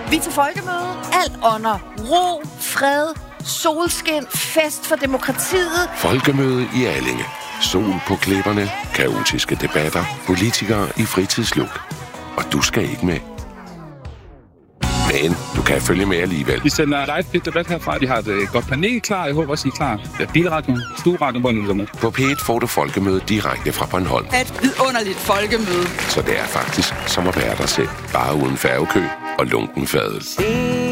Vi er til folkemøde. Alt under ro, fred, solskin, fest for demokratiet. Folkemøde i Allinge. Sol på klipperne, kaotiske debatter, politikere i fritidsluk. Og du skal ikke med. Men du kan følge med alligevel. Vi sender live debat herfra. Vi har et godt panel klar. Jeg håber også, I er klar. Bilradioen, stueradioen, hvor nu er med. På P1 får du folkemøde direkte fra Bornholm. Et vidunderligt folkemøde. Så det er faktisk som at være dig selv. Bare uden færgekø og lunken fadel.